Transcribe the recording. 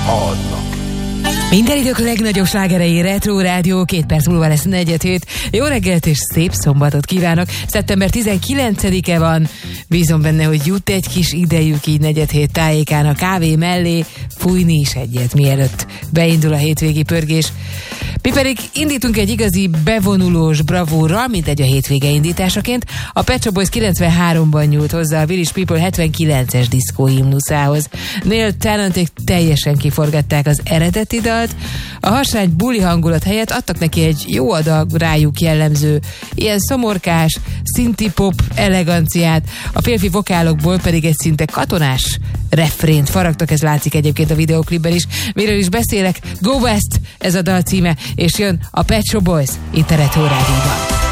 adnak. Minden idők legnagyobb slágerei Retro Rádió, 2 perc múlva lesz 4-7. Jó reggelt és szép szombatot kívánok. Szeptember 19-e van. Bízom benne, hogy jut egy kis idejük így 4-7 tájékán a kávé mellé fújni is egyet, mielőtt beindul a hétvégi pörgés. Mi pedig indítunk egy igazi bevonulós bravúrral, mint egy a hétvége indításaként. A Pet Shop Boys 93-ban nyúlt hozzá a Village People 79-es diszkó himnuszához. Neil Tennanték teljesen kiforgatták az eredeti dalt, a harsány buli hangulat helyett adtak neki egy jó adag rájuk jellemző, ilyen szomorkás, szinti-pop eleganciát, a férfi vokálokból pedig egy szinte katonás refrént faragtak, ez látszik egyébként a videóklipben is. Miről is beszélek? Go West, ez a dal címe, és jön a Pet Shop Boys itt a Retro Rádióban.